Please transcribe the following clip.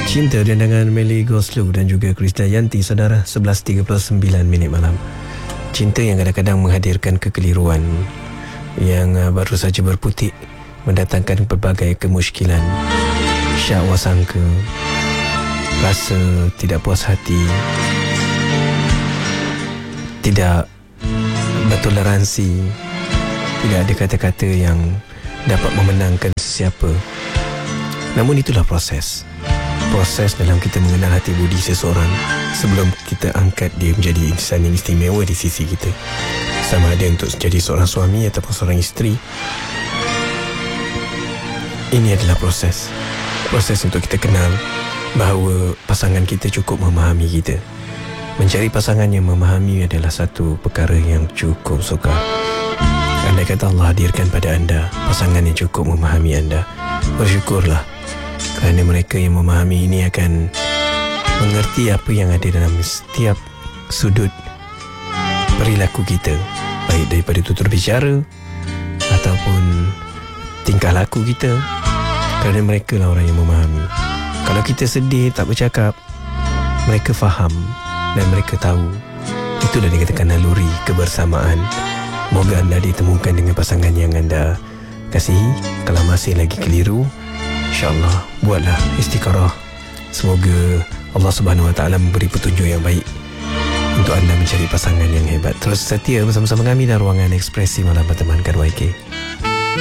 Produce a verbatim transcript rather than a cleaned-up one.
Cinta dengan Melly Goslow dan juga Krisdayanti, saudara. Sebelas tiga puluh sembilan minit malam. Cinta yang kadang-kadang menghadirkan kekeliruan, yang uh, baru saja berputik, mendatangkan berbagai kemusykilan, syahwat sangka, rasa tidak puas hati, tidak bertoleransi, tidak ada kata-kata yang dapat memenangkan sesiapa. Namun itulah proses Proses dalam kita mengenal hati budi seseorang sebelum kita angkat dia menjadi insan yang istimewa di sisi kita. Sama ada untuk jadi seorang suami ataupun seorang isteri. Ini adalah proses Proses untuk kita kenal bahawa pasangan kita cukup memahami kita. Mencari pasangan yang memahami adalah satu perkara yang cukup sukar. Andai kata Allah hadirkan pada anda pasangan yang cukup memahami anda, bersyukurlah, kerana mereka yang memahami ini akan mengerti apa yang ada dalam setiap sudut perilaku kita, baik daripada tutur bicara ataupun tingkah laku kita, kerana mereka lah orang yang memahami. Kalau kita sedih tak bercakap, mereka faham dan mereka tahu. Itulah dikatakan naluri kebersamaan. Moga anda ditemukan dengan pasangan yang anda kasihi. Kalau masih lagi keliru, InsyaAllah buatlah istikharah. Semoga Allah Subhanahu Wa Taala memberi petunjuk yang baik untuk anda mencari pasangan yang hebat. Terus setia bersama-sama kami dalam ruangan ekspresi malam bertemankan Y K.